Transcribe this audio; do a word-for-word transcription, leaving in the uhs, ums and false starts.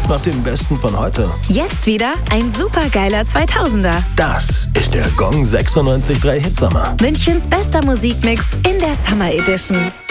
sucht nach dem Besten von heute. Jetzt wieder ein supergeiler zweitausender. Das ist der Gong sechsundneunzig Komma drei Hitsommer. Münchens bester Musikmix in der Summer Edition.